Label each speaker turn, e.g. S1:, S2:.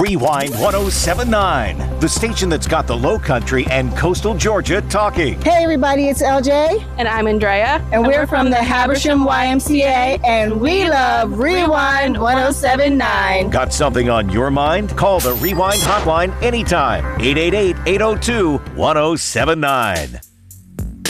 S1: Rewind 1079, the station that's got the Low Country and Coastal Georgia talking.
S2: Hey everybody, it's LJ.
S3: And I'm Andrea.
S2: And we're from the Habersham YMCA, and we love Rewind 1079.
S1: Got something on your mind? Call the Rewind hotline anytime. 888-802-1079.